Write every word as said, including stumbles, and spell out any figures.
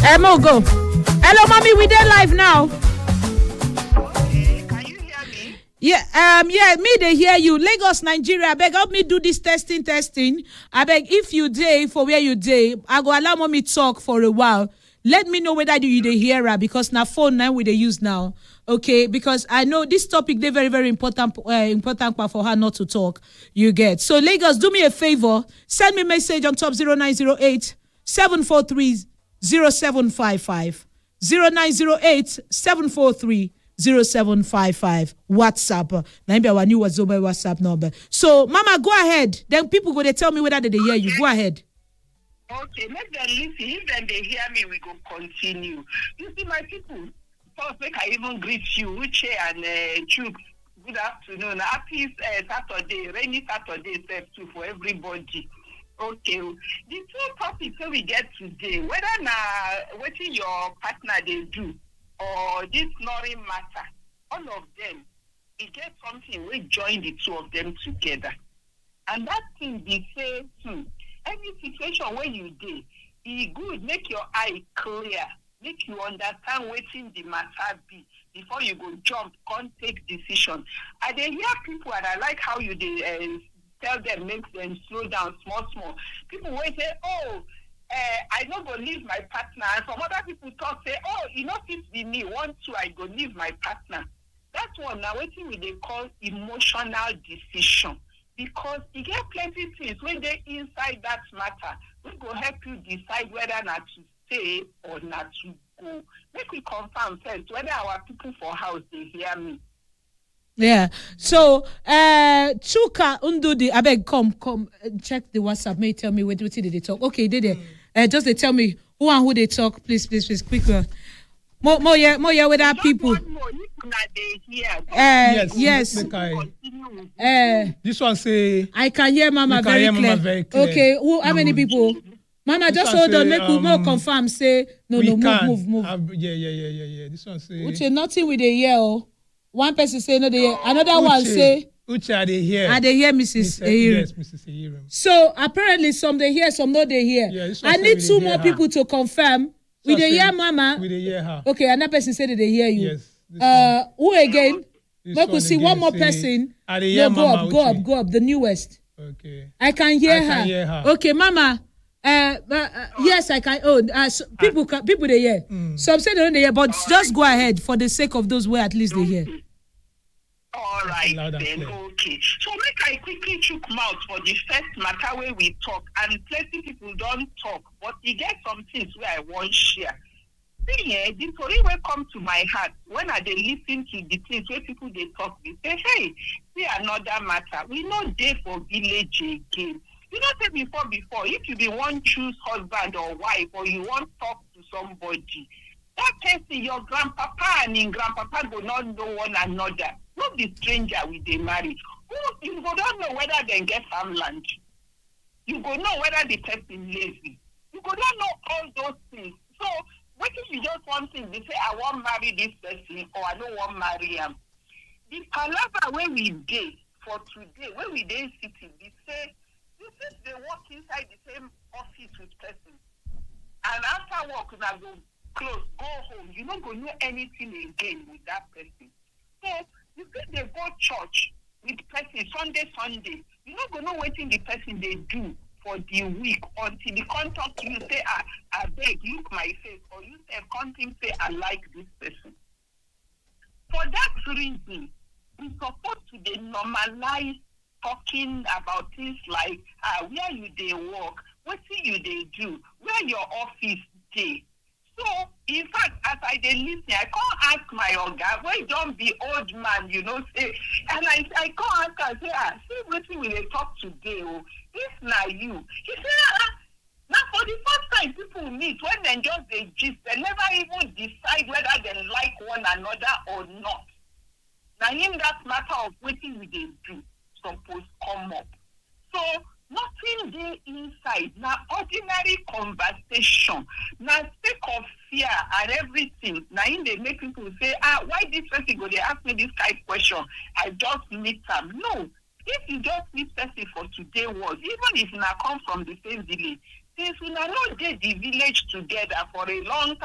Emo go. Hello, mommy. We there live now. Okay, can you hear me? Yeah, um, yeah, me they hear you. Lagos, Nigeria. I beg, help me do this testing, testing. I beg, if you day for where you day, I go allow mommy talk for a while. Let me know whether you they hear her because na phone now we they use now. Okay, because I know this topic they very very important uh, important part for her not to talk. You get so Lagos, do me a favor, send me a message on top zero nine zero eight seven four three zero seven five five zero nine zero eight seven four three zero seven five five WhatsApp. Now be our new WhatsApp number. So Mama, go ahead. Then people go they tell me whether they hear you. Go ahead. Okay, make them listen. If then they hear me, we go continue. You see, my people, first make I even greet you, Uche and uh, Chuk. Good afternoon. Happy uh, Saturday, rainy Saturday, safe too for everybody. Okay, the two topics that we get today, whether now what your partner they do or this snoring matter, all of them, it get something we join the two of them together, and that thing they say, hmm. Any situation where you did, it good make your eye clear, make you understand what in the matter be before you go jump, can't take decision. I they hear people and I like how you they uh, tell them, make them slow down, small, small. People will say, oh, uh, I don't go leave my partner. And some other people talk, say, oh, you know, it be me, want to, I go leave my partner. That's one now, what they call emotional decision. Because you get plenty things when they inside that matter, we go help you decide whether not to stay or not to go. Make we confirm first whether our people for house they hear me. Yeah. So, uh, Chuka Undudi, I beg, come, come, uh, check the WhatsApp. May tell me what, what did they talk? Okay, did they? Mm. Uh, just they tell me who and who they talk. Please, please, please, quick. Uh, more, more, yeah, more, yeah, with our people. More, they hear. Uh, yes, yes. Uh, this one say I can hear Mama, can very, hear clear. Mama very clear. Okay, who? How many people? Mama, just hold on. Make um, more confirm. Say no, no, move, move, move. Uh, yeah, yeah, yeah, yeah, yeah. This one say. Uche, nothing with the hear. Oh, one person say no, they hear. Another Uche, one say. Uche, are they hear? Are they hear, Missus Ehirim? Yes, Missus Ehirim. So apparently, some they hear, some no they hear. Yeah, I need two more people her. to confirm. We they hear Mama. We they hear her. Okay, another person said that they hear you. Yes. Uh, one. Who again? We could see one more say, person. No, go up, go up, go up. The newest. Okay. I can hear, I her. Can hear her. Okay, Mama. Uh, uh, uh, yes, I can. Oh, uh, so people, can, people they hear. Mm. Some say they don't hear, but just go ahead for the sake of those where at least they hear. All right, then, okay. So make I quickly chook mouth for the first matter where we talk, and plenty people don't talk, but you get some things where I won't share. See here, the story will come to my heart when I they listen to the things where people they talk, they say, hey, see another matter. We not there for village again. You know, say before, before, if you be one choose husband or wife, or you want talk to somebody, that person, your grandpapa and in grandpapa do not know one another. Not the stranger with they marry. Who you go don't know whether they get farmland. You go know whether the person lazy. You go don't know all those things. So what if you just want things? They say, I want to marry this person or I don't want to marry him. The palaver where we did for today, where we did sitting, they say, this is they walk inside the same office with person. And after work, they go close, go home. You don't go know anything again with that person. So you see they go church with person Sunday, Sunday. You don't go know what the person they do for the week until the contact you say, I, I beg, look my face, or you say, content say, I like this person. For that reason, we're supposed to they normalize talking about things like uh, where you they work, what you they do, where your office day. So, in fact, as I they listen, I can't ask my oga, why don't be old man, you know, say, and I, I can't ask her, say, ah, see what we they talk today, oh, if not you. He said, ah, now for the first time people meet, when they just they gist, they never even decide whether they like one another or not. Now, in that matter of what we they do, suppose come up. So, nothing there inside. Now, ordinary conversation. Now, sake of fear and everything. Now, in they make people say, ah, why this person go? They ask me this kind of question. I just meet them. No. If you just meet person for today was, even if you not come from the same village, since we are not there the village together for a long time.